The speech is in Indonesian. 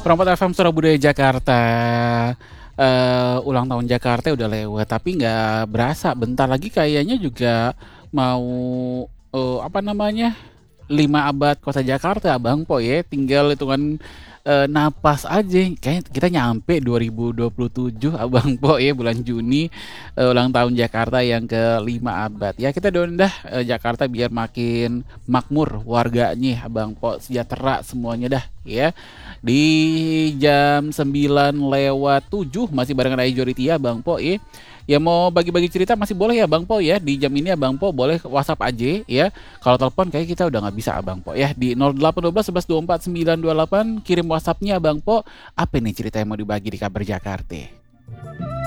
Perempat FM Surabudaya Jakarta, ulang tahun Jakarta udah lewat, tapi nggak berasa bentar lagi kayaknya juga mau, apa namanya, 5 abad kota Jakarta, Bang Po ya, tinggal hitungan, napas aja, kayaknya kita nyampe 2027 Abang Po ya, bulan Juni, ulang tahun Jakarta yang ke-5 abad. Ya kita doain dah, Jakarta biar makin makmur warganya, Abang Po, sejahtera semuanya dah ya. Di jam 9:07 masih barengan Ayu Jorytia, Bang Po ya. Ya mau bagi-bagi cerita masih boleh ya Bang Po ya, di jam ini Abang Po boleh WhatsApp aja ya. Kalau telepon kayak kita udah nggak bisa Abang Po ya, di 0812 11 24 928 kirim WhatsApp-nya Abang Po. Apa nih cerita yang mau dibagi di Kabar Jakarta?